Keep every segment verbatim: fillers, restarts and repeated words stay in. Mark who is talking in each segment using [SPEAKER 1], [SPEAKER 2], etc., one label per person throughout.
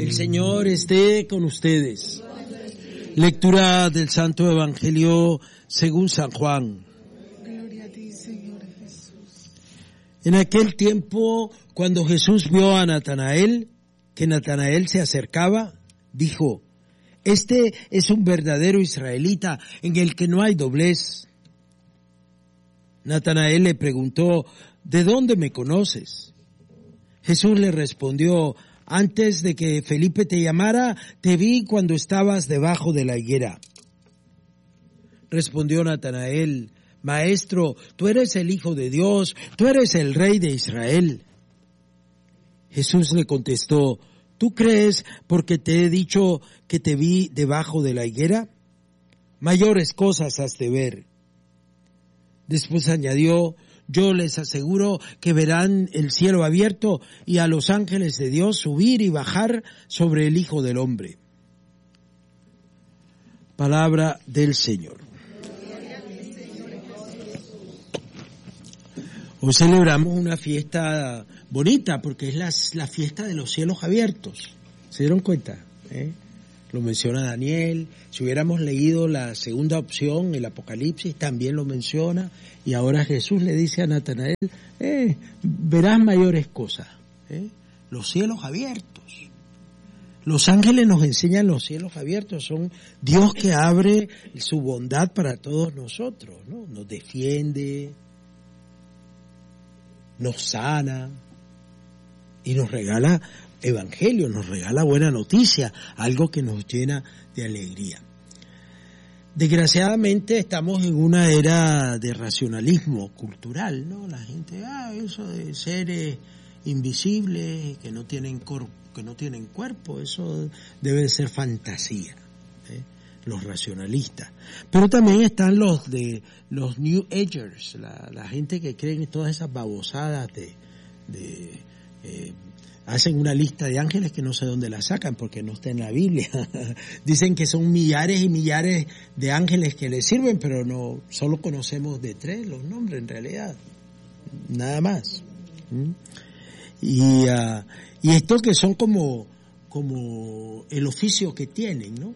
[SPEAKER 1] El Señor esté con ustedes. Lectura del Santo Evangelio según San Juan.
[SPEAKER 2] Gloria a ti, Señor Jesús.
[SPEAKER 1] En aquel tiempo, cuando Jesús vio a Natanael, que Natanael se acercaba, dijo: Este es un verdadero israelita en el que no hay doblez. Natanael le preguntó: ¿De dónde me conoces? Jesús le respondió: Antes de que Felipe te llamara, te vi cuando estabas debajo de la higuera. Respondió Natanael: Maestro, tú eres el Hijo de Dios, tú eres el Rey de Israel. Jesús le contestó: ¿Tú crees porque te he dicho que te vi debajo de la higuera? Mayores cosas has de ver. Después añadió: Yo les aseguro que verán el cielo abierto y a los ángeles de Dios subir y bajar sobre el Hijo del Hombre. Palabra del Señor. Hoy celebramos una fiesta bonita porque es la, la fiesta de los cielos abiertos. ¿Se dieron cuenta? ¿Eh? Lo menciona Daniel. Si hubiéramos leído la segunda opción, el Apocalipsis, también lo menciona. Y ahora Jesús le dice a Natanael: eh, verás mayores cosas. ¿eh? Los cielos abiertos. Los ángeles nos enseñan los cielos abiertos. Son Dios que abre su bondad para todos nosotros, ¿no? Nos defiende, nos sana y nos regala evangelio, nos regala buena noticia, algo que nos llena de alegría. Desgraciadamente estamos en una era de racionalismo cultural, ¿no? La gente, ah, eso de seres invisibles que no tienen cor- que no tienen cuerpo, eso debe ser fantasía. ¿eh? Los racionalistas. Pero también están los de los New Agers, la, la gente que cree en todas esas babosadas de, de eh, hacen una lista de ángeles que no sé dónde la sacan porque no está en la Biblia. Dicen que son millares y millares de ángeles que les sirven, pero no, solo conocemos de tres los nombres en realidad. Nada más. ¿Mm? Y, uh, y estos que son como, como el oficio que tienen, ¿no?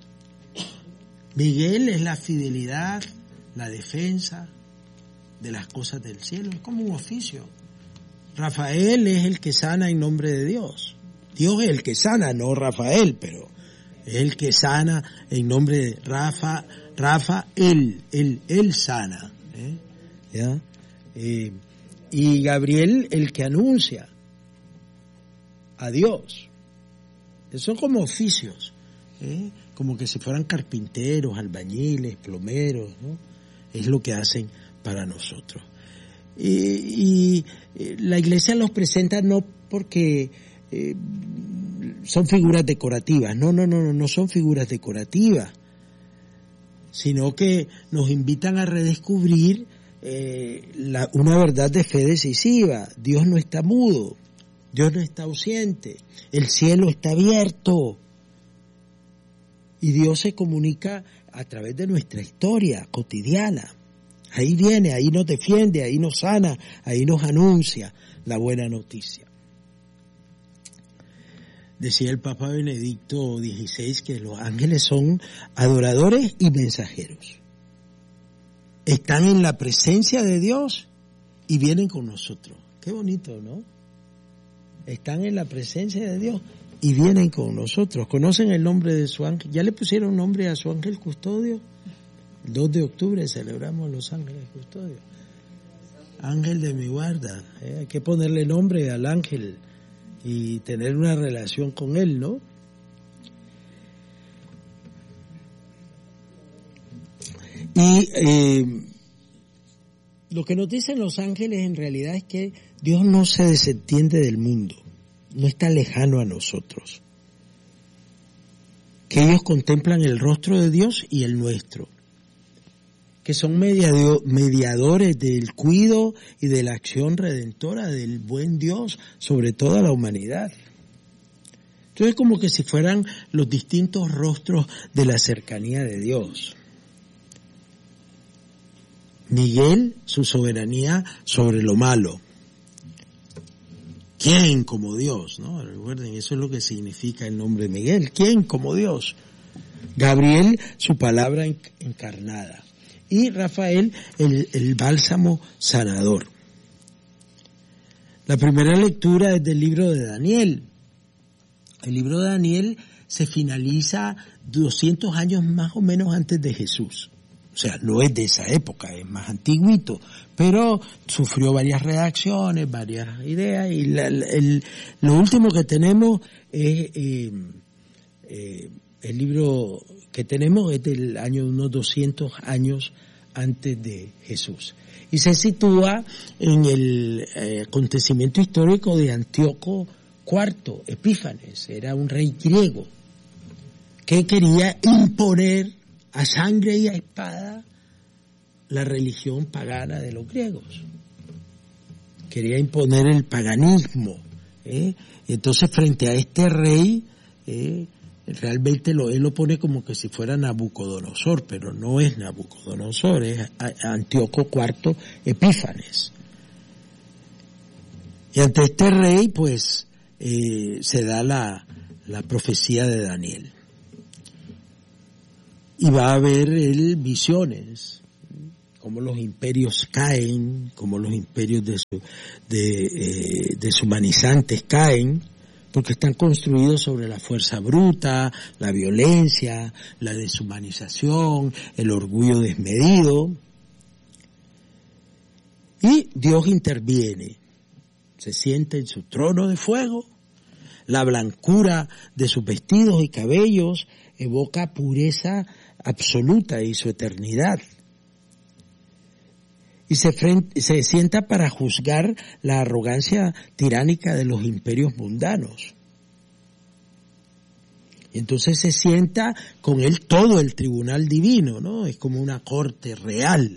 [SPEAKER 1] Miguel es la fidelidad, la defensa de las cosas del cielo, es como un oficio. Rafael es el que sana en nombre de Dios. Dios es el que sana, no Rafael, pero es el que sana en nombre de Rafa, Rafa, él, él, él sana. ¿eh? ¿Ya? Eh, y Gabriel el que anuncia a Dios. Son como oficios, ¿eh? como que si fueran carpinteros, albañiles, plomeros, ¿no? Es lo que hacen para nosotros. Y, y la iglesia los presenta no porque eh, son figuras decorativas, no, no, no, no, no son figuras decorativas, sino que nos invitan a redescubrir eh, la, una verdad de fe decisiva. Dios no está mudo, Dios no está ausente, el cielo está abierto y Dios se comunica a través de nuestra historia cotidiana. Ahí viene, ahí nos defiende, ahí nos sana, ahí nos anuncia la buena noticia. Decía el Papa Benedicto dieciséis que los ángeles son adoradores y mensajeros. Están en la presencia de Dios y vienen con nosotros. Qué bonito, ¿no? Están en la presencia de Dios y vienen con nosotros. ¿Conocen el nombre de su ángel? ¿Ya le pusieron nombre a su ángel custodio? El dos de octubre celebramos los ángeles custodios. Ángel de mi guarda. ¿eh? Hay que ponerle nombre al ángel y tener una relación con él, ¿no? Y eh, lo que nos dicen los ángeles en realidad es que Dios no se desentiende del mundo, no está lejano a nosotros. Que ellos contemplan el rostro de Dios y el nuestro. Que son mediadores del cuidado y de la acción redentora del buen Dios sobre toda la humanidad. Entonces, como que si fueran los distintos rostros de la cercanía de Dios. Miguel, su soberanía sobre lo malo. ¿Quién como Dios? ¿No? Recuerden, eso es lo que significa el nombre de Miguel. ¿Quién como Dios? Gabriel, su palabra encarnada. Y Rafael, el, el bálsamo sanador. La primera lectura es del libro de Daniel. El libro de Daniel se finaliza doscientos años más o menos antes de Jesús. O sea, no es de esa época, es más antiguito, pero sufrió varias redacciones, varias ideas, y la, la, el, lo último que tenemos es, eh, eh, el libro que tenemos es del año unos doscientos años antes de Jesús. Y se sitúa en el eh, acontecimiento histórico de Antíoco cuarto Epífanes. Era un rey griego que quería imponer a sangre y a espada la religión pagana de los griegos. Quería imponer el paganismo. ¿eh? Entonces, frente a este rey, eh, realmente lo, él lo pone como que si fuera Nabucodonosor, pero no es Nabucodonosor, es Antíoco cuarto Epífanes. Y ante este rey, pues, eh, se da la, la profecía de Daniel. Y va a haber él visiones, cómo los imperios caen, cómo los imperios de su, de, eh, deshumanizantes caen, porque están construidos sobre la fuerza bruta, la violencia, la deshumanización, el orgullo desmedido. Y Dios interviene, se sienta en su trono de fuego, la blancura de sus vestidos y cabellos evoca pureza absoluta y su eternidad. Y se, frente, se sienta para juzgar la arrogancia tiránica de los imperios mundanos. Y entonces se sienta con él todo el tribunal divino, ¿no? Es como una corte real.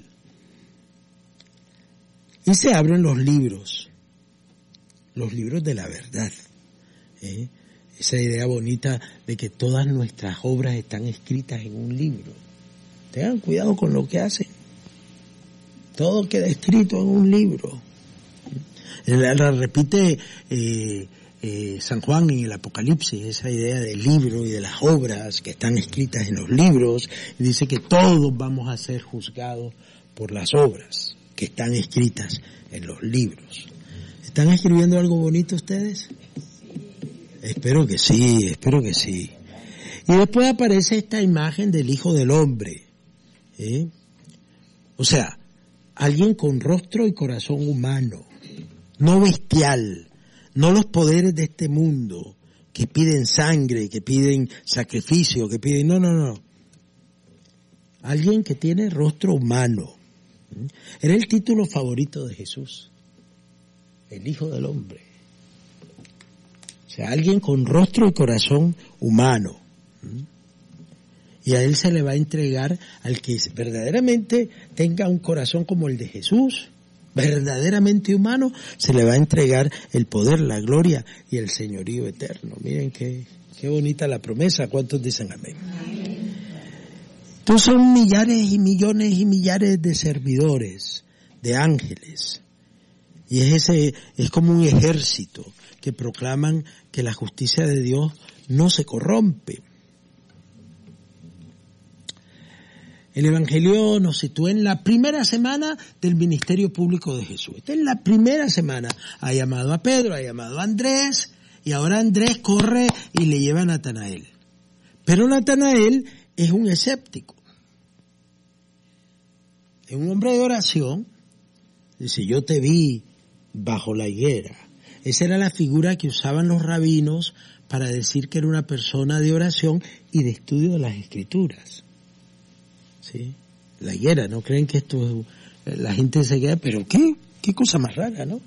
[SPEAKER 1] Y se abren los libros, los libros de la verdad. ¿eh? Esa idea bonita de que todas nuestras obras están escritas en un libro. Tengan cuidado con lo que hacen. Todo queda escrito en un libro. La, la repite eh, eh, San Juan en el Apocalipsis, esa idea del libro y de las obras que están escritas en los libros. Y dice que todos vamos a ser juzgados por las obras que están escritas en los libros. ¿Están escribiendo algo bonito ustedes? Espero que sí, espero que sí. Y después aparece esta imagen del Hijo del Hombre. ¿eh? O sea, alguien con rostro y corazón humano, no bestial, no los poderes de este mundo, que piden sangre, que piden sacrificio, que piden... No, no, no. Alguien que tiene rostro humano. Era el título favorito de Jesús, el Hijo del Hombre. O sea, alguien con rostro y corazón humano. Y a él se le va a entregar al que verdaderamente tenga un corazón como el de Jesús, verdaderamente humano, se le va a entregar el poder, la gloria y el señorío eterno. Miren qué, qué bonita la promesa. ¿Cuántos dicen amén? Amén. Entonces son millares y millones y millares de servidores, de ángeles. Y es ese, es como un ejército que proclaman que la justicia de Dios no se corrompe. El Evangelio nos sitúa en la primera semana del ministerio público de Jesús. Esta es la primera semana. Ha llamado a Pedro, ha llamado a Andrés, y ahora Andrés corre y le lleva a Natanael. Pero Natanael es un escéptico. Es un hombre de oración. Dice, yo te vi bajo la higuera. Esa era la figura que usaban los rabinos para decir que era una persona de oración y de estudio de las Escrituras. ¿Sí? La higuera, ¿no creen que esto es, la gente se queda, pero qué, qué cosa más rara, ¿no?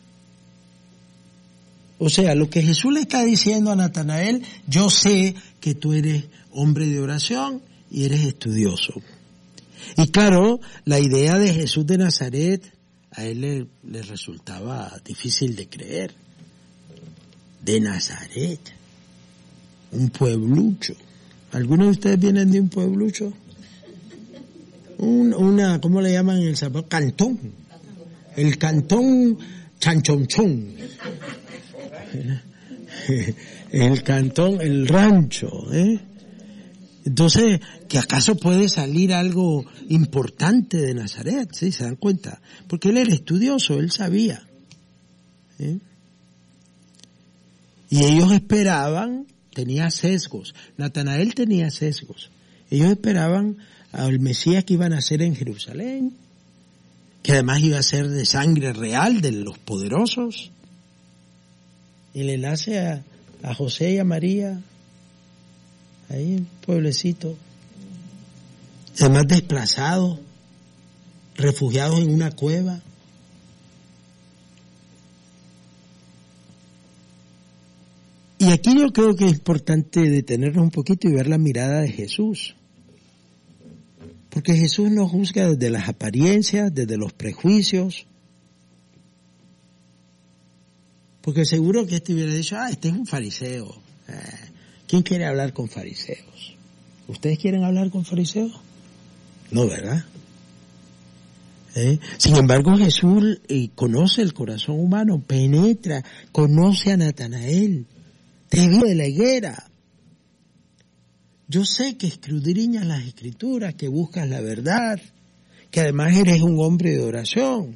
[SPEAKER 1] O sea, lo que Jesús le está diciendo a Natanael, yo sé que tú eres hombre de oración y eres estudioso. Y claro, la idea de Jesús de Nazaret a él le, le resultaba difícil de creer. De Nazaret, un pueblucho. ¿Algunos de ustedes vienen de un pueblucho? Un, una, ¿cómo le llaman en El Salvador? Cantón. El cantón Chanchonchón. el cantón, el rancho, ¿eh? Entonces, ¿que acaso puede salir algo importante de Nazaret? ¿Sí? ¿Se dan cuenta? Porque él era estudioso, él sabía. ¿Eh? Y ellos esperaban, tenía sesgos. Natanael tenía sesgos. Ellos esperaban al Mesías que iba a nacer en Jerusalén, que además iba a ser de sangre real de los poderosos. Y le nace a, a José y a María, ahí en pueblecito, además desplazados, refugiados en una cueva. Y aquí yo creo que es importante detenernos un poquito y ver la mirada de Jesús. Porque Jesús no juzga desde las apariencias, desde los prejuicios. Porque seguro que este hubiera dicho, ah, este es un fariseo. ¿Quién quiere hablar con fariseos? ¿Ustedes quieren hablar con fariseos? No, ¿verdad? ¿Eh? Sin embargo, Jesús eh, conoce el corazón humano, penetra, conoce a Natanael, te vio de la higuera. Yo sé que escudriñas las escrituras, que buscas la verdad, que además eres un hombre de oración.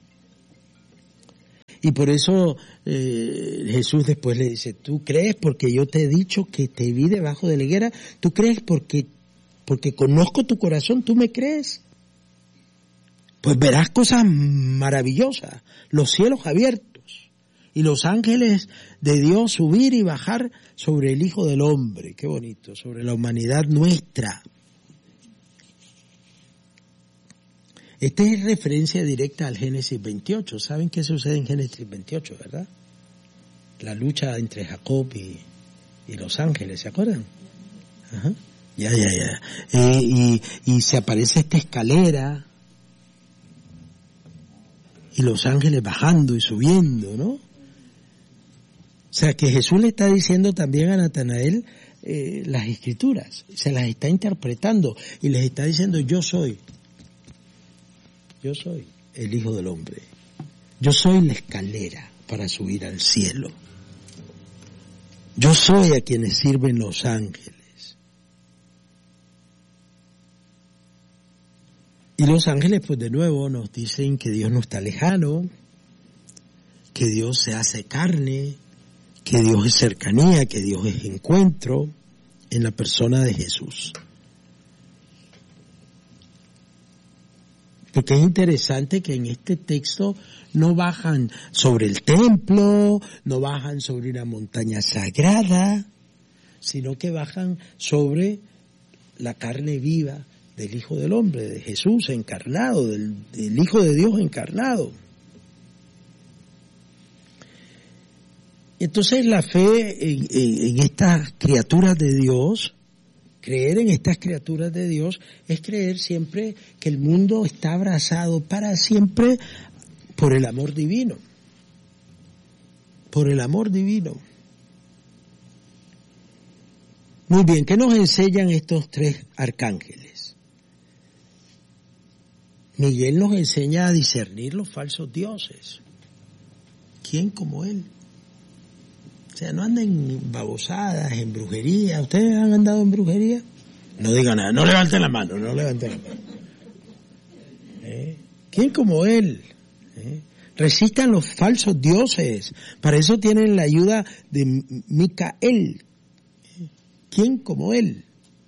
[SPEAKER 1] Y por eso eh, Jesús después le dice, ¿tú crees porque yo te he dicho que te vi debajo de la higuera? ¿Tú crees porque, porque conozco tu corazón? ¿Tú me crees? Pues verás cosas maravillosas, los cielos abiertos y los ángeles de Dios subir y bajar sobre el Hijo del Hombre. Qué bonito, sobre la humanidad nuestra. Esta es referencia directa al Génesis veintiocho. ¿Saben qué sucede en Génesis veintiocho, verdad? La lucha entre Jacob y, y los ángeles, ¿se acuerdan? Ajá. Ya, ya, ya. Eh, y, y se aparece esta escalera y los ángeles bajando y subiendo, ¿no? O sea, que Jesús le está diciendo también a Natanael eh, las escrituras, se las está interpretando y les está diciendo, yo soy. Yo soy el Hijo del Hombre. Yo soy la escalera para subir al cielo. Yo soy a quienes sirven los ángeles. Y los ángeles, pues de nuevo, nos dicen que Dios no está lejano, que Dios se hace carne, que Dios es cercanía, que Dios es encuentro en la persona de Jesús. Porque es interesante que en este texto no bajan sobre el templo, no bajan sobre una montaña sagrada, sino que bajan sobre la carne viva del Hijo del Hombre, de Jesús encarnado, del, del Hijo de Dios encarnado. Entonces la fe en, en, en estas criaturas de Dios, creer en estas criaturas de Dios, es creer siempre que el mundo está abrazado para siempre por el amor divino. Por el amor divino. Muy bien, ¿qué nos enseñan estos tres arcángeles? Miguel nos enseña a discernir los falsos dioses. ¿Quién como él? O sea, no anden en babosadas, en brujería. ¿Ustedes han andado en brujería? No digan nada, no levanten la mano, no levanten la mano. ¿Eh? ¿Quién como él? ¿Eh? Resistan los falsos dioses. Para eso tienen la ayuda de Micael. ¿Eh? ¿Quién como él?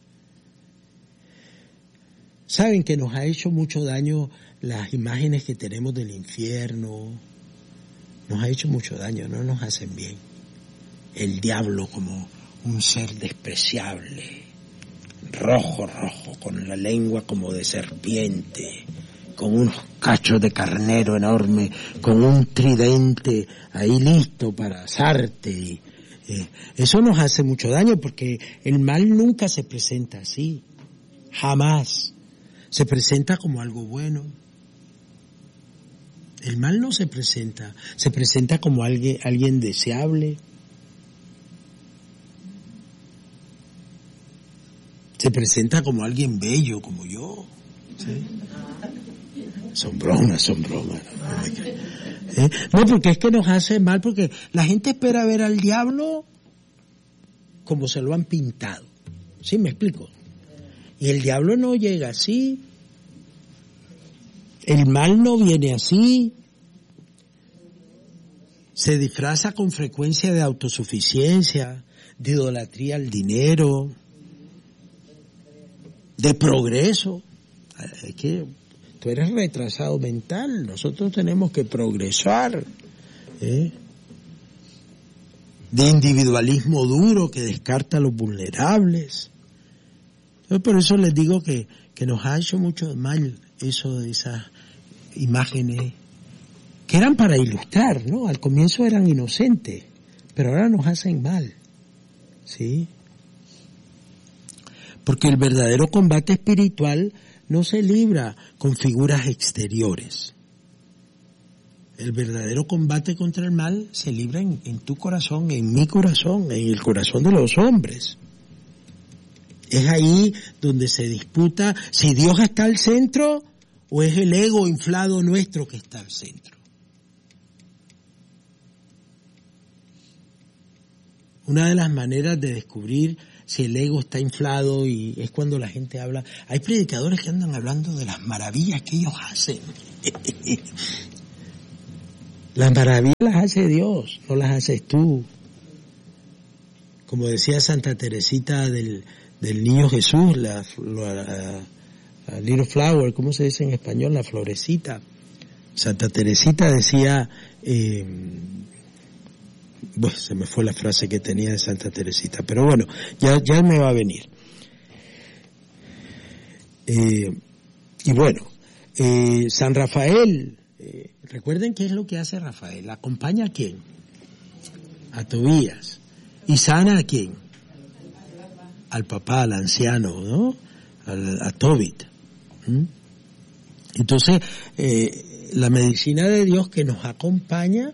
[SPEAKER 1] Saben que nos ha hecho mucho daño las imágenes que tenemos del infierno. Nos ha hecho mucho daño, no nos hacen bien. El diablo como un ser despreciable, rojo, rojo, con la lengua como de serpiente, con unos cachos de carnero enorme, con un tridente ahí listo para asarte. Eh, eso nos hace mucho daño porque el mal nunca se presenta así, jamás. Se presenta como algo bueno. El mal no se presenta, se presenta como alguien, alguien deseable. Se presenta como alguien bello, como yo. ¿Sí? Son bromas, son bromas. ¿Eh? No, porque es que nos hace mal, porque la gente espera ver al diablo como se lo han pintado. ¿Sí me explico? Y el diablo no llega así. El mal no viene así. Se disfraza con frecuencia de autosuficiencia, de idolatría al dinero, de progreso. Es que tú eres retrasado mental, nosotros tenemos que progresar. ¿eh? De individualismo duro que descarta a los vulnerables. Yo por eso les digo que, que nos ha hecho mucho mal eso de esas imágenes que eran para ilustrar, ¿no? Al comienzo eran inocentes, pero ahora nos hacen mal, ¿sí? Porque el verdadero combate espiritual no se libra con figuras exteriores. El verdadero combate contra el mal se libra en, en tu corazón, en mi corazón, en el corazón de los hombres. Es ahí donde se disputa si Dios está al centro o es el ego inflado nuestro que está al centro. Una de las maneras de descubrir si el ego está inflado y es cuando la gente habla. Hay predicadores que andan hablando de las maravillas que ellos hacen. Las maravillas las hace Dios, no las haces tú. Como decía Santa Teresita del, del Niño Jesús, la, la, la Little Flower, ¿cómo se dice en español? La florecita. Santa Teresita decía... Eh, Bueno, se me fue la frase que tenía de Santa Teresita, pero bueno, ya, ya me va a venir. Eh, y bueno, eh, San Rafael, eh, recuerden qué es lo que hace Rafael. ¿Acompaña a quién? A Tobías. ¿Y sana a quién? Al papá, al anciano, ¿no? Al, a Tobit. ¿Mm? Entonces, eh, la medicina de Dios que nos acompaña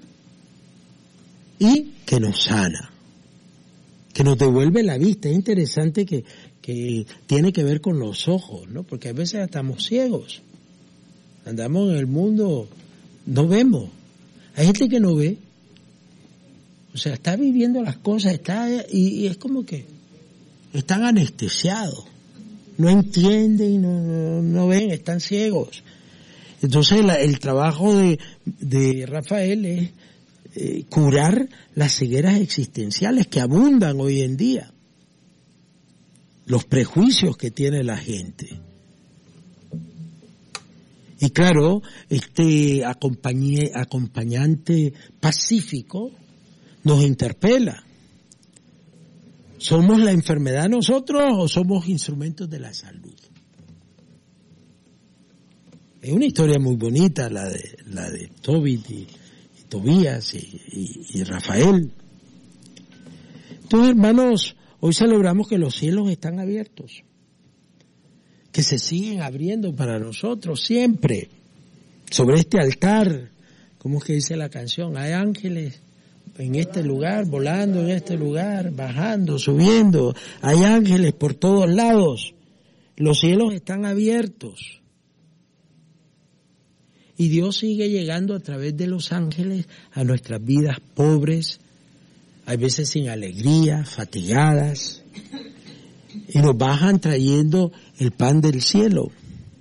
[SPEAKER 1] y que nos sana, que nos devuelve la vista. Es interesante que, que tiene que ver con los ojos, ¿no? Porque a veces estamos ciegos, andamos en el mundo, no vemos. Hay gente que no ve, o sea, está viviendo las cosas, está y, y es como que están anestesiados, no entienden, no, no, no ven, están ciegos. Entonces la, el trabajo de, de Rafael es Eh, curar las cegueras existenciales que abundan hoy en día, los prejuicios que tiene la gente. Y claro, este acompañe, acompañante pacífico nos interpela. ¿Somos la enfermedad nosotros o somos instrumentos de la salud? Es una historia muy bonita la de la de Tobit y Tobías y, y, y Rafael. Entonces, hermanos, hoy celebramos que los cielos están abiertos, que se siguen abriendo para nosotros siempre. Sobre este altar, ¿cómo es que dice la canción? Hay ángeles en este lugar, volando en este lugar, bajando, subiendo. Hay ángeles por todos lados. Los cielos están abiertos. Y Dios sigue llegando a través de los ángeles a nuestras vidas pobres, a veces sin alegría, fatigadas, y nos bajan trayendo el pan del cielo.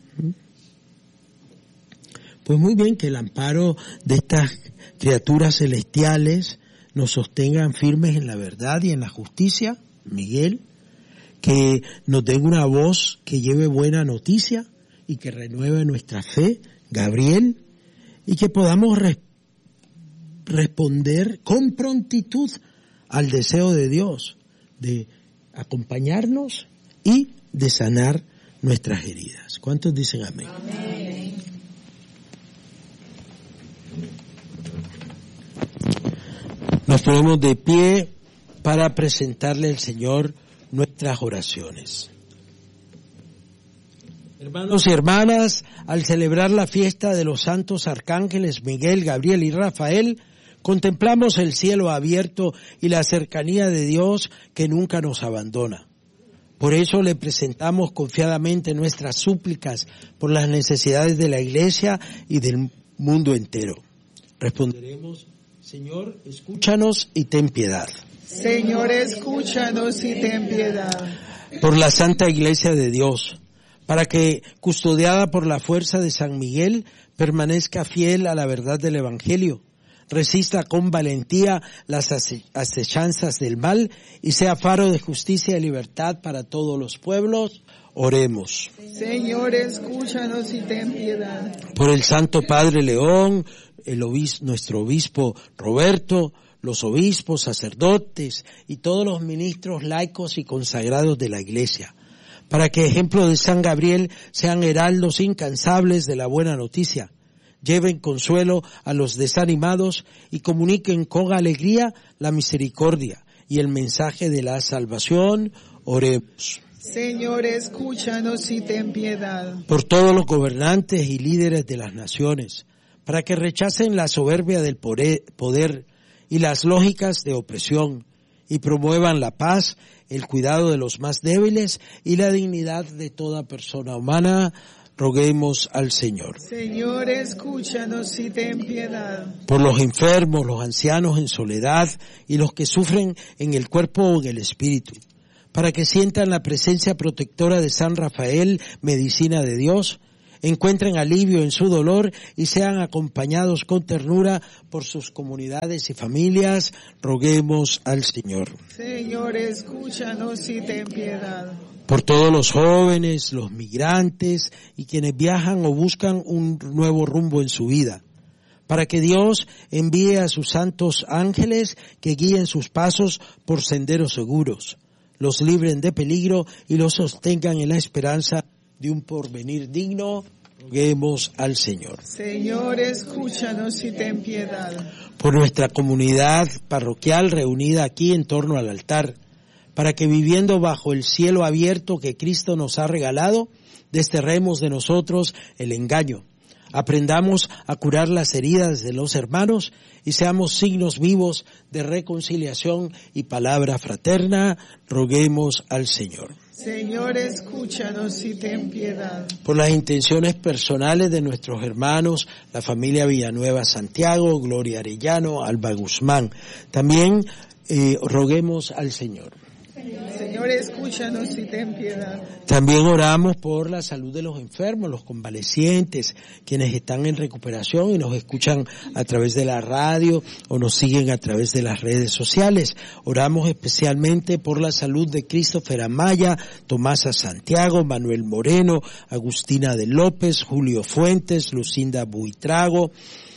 [SPEAKER 1] Pues muy bien, que el amparo de estas criaturas celestiales nos sostengan firmes en la verdad y en la justicia, Miguel, que nos den una voz que lleve buena noticia y que renueve nuestra fe, Gabriel, y que podamos res- responder con prontitud al deseo de Dios de acompañarnos y de sanar nuestras heridas. ¿Cuántos dicen amén? Amén. Nos ponemos de pie para presentarle al Señor nuestras oraciones. Hermanos y hermanas, al celebrar la fiesta de los santos arcángeles Miguel, Gabriel y Rafael, contemplamos el cielo abierto y la cercanía de Dios que nunca nos abandona. Por eso le presentamos confiadamente nuestras súplicas por las necesidades de la Iglesia y del mundo entero. Responderemos: Señor, escúchanos y ten piedad.
[SPEAKER 2] Señor, escúchanos y ten piedad.
[SPEAKER 1] Por la Santa Iglesia de Dios, para que, custodiada por la fuerza de San Miguel, permanezca fiel a la verdad del Evangelio, resista con valentía las acechanzas del mal y sea faro de justicia y libertad para todos los pueblos. Oremos.
[SPEAKER 2] Señor, escúchanos y ten piedad.
[SPEAKER 1] Por el Santo Padre León, el obispo, nuestro obispo Roberto, los obispos, sacerdotes y todos los ministros laicos y consagrados de la Iglesia, para que, ejemplo de San Gabriel, sean heraldos incansables de la buena noticia, lleven consuelo a los desanimados y comuniquen con alegría la misericordia y el mensaje de la salvación. Oremos.
[SPEAKER 2] Señor, escúchanos y ten piedad.
[SPEAKER 1] Por todos los gobernantes y líderes de las naciones, para que rechacen la soberbia del poder y las lógicas de opresión, y promuevan la paz, el cuidado de los más débiles y la dignidad de toda persona humana. Roguemos al Señor.
[SPEAKER 2] Señor, escúchanos y ten piedad.
[SPEAKER 1] Por los enfermos, los ancianos en soledad y los que sufren en el cuerpo o en el espíritu, para que sientan la presencia protectora de San Rafael, medicina de Dios, encuentren alivio en su dolor y sean acompañados con ternura por sus comunidades y familias. Roguemos al Señor.
[SPEAKER 2] Señor, escúchanos y ten piedad.
[SPEAKER 1] Por todos los jóvenes, los migrantes y quienes viajan o buscan un nuevo rumbo en su vida, para que Dios envíe a sus santos ángeles que guíen sus pasos por senderos seguros, los libren de peligro y los sostengan en la esperanza de un porvenir digno. Roguemos al Señor.
[SPEAKER 2] Señor, escúchanos y ten piedad.
[SPEAKER 1] Por nuestra comunidad parroquial reunida aquí en torno al altar, para que viviendo bajo el cielo abierto que Cristo nos ha regalado, desterremos de nosotros el engaño, aprendamos a curar las heridas de los hermanos y seamos signos vivos de reconciliación y palabra fraterna. Roguemos al Señor.
[SPEAKER 2] Señor, escúchanos y ten piedad.
[SPEAKER 1] Por las intenciones personales de nuestros hermanos, la familia Villanueva Santiago, Gloria Arellano, Alba Guzmán, también eh, roguemos al Señor.
[SPEAKER 2] Señor, escúchanos y ten piedad.
[SPEAKER 1] También oramos por la salud de los enfermos, los convalecientes, quienes están en recuperación y nos escuchan a través de la radio o nos siguen a través de las redes sociales. Oramos especialmente por la salud de Christopher Amaya, Tomasa Santiago, Manuel Moreno, Agustina de López, Julio Fuentes, Lucinda Buitrago,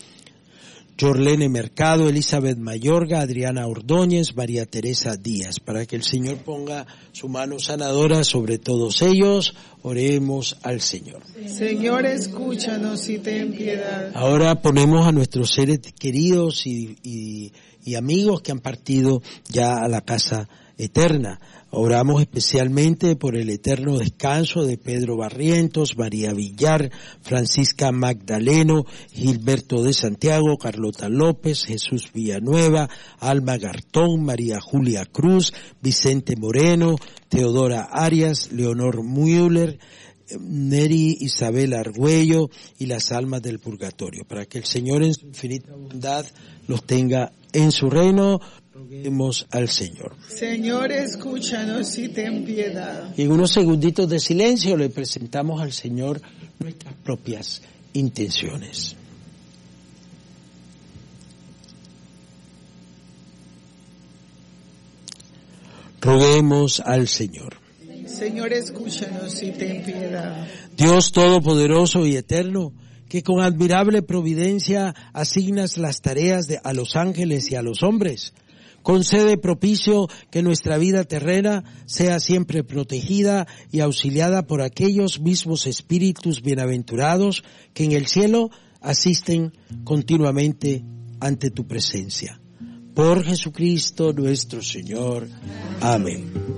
[SPEAKER 1] Jorlene Mercado, Elizabeth Mayorga, Adriana Ordóñez, María Teresa Díaz, para que el Señor ponga su mano sanadora sobre todos ellos. Oremos al Señor.
[SPEAKER 2] Señor, escúchanos y ten piedad.
[SPEAKER 1] Ahora ponemos a nuestros seres queridos y, y, y amigos que han partido ya a la casa eterna. Oramos especialmente por el eterno descanso de Pedro Barrientos, María Villar, Francisca Magdaleno, Gilberto de Santiago, Carlota López, Jesús Villanueva, Alma Gartón, María Julia Cruz, Vicente Moreno, Teodora Arias, Leonor Müller, Neri Isabel Argüello y las almas del purgatorio, para que el Señor en su infinita bondad los tenga en su reino. Roguemos al Señor.
[SPEAKER 2] Señor, escúchanos y ten piedad.
[SPEAKER 1] Y en unos segunditos de silencio le presentamos al Señor nuestras propias intenciones. Roguemos al Señor.
[SPEAKER 2] Señor, escúchanos y ten piedad.
[SPEAKER 1] Dios Todopoderoso y Eterno, que con admirable providencia asignas las tareas de, a los ángeles y a los hombres, concede propicio que nuestra vida terrena sea siempre protegida y auxiliada por aquellos mismos espíritus bienaventurados que en el cielo asisten continuamente ante tu presencia. Por Jesucristo nuestro Señor. Amén.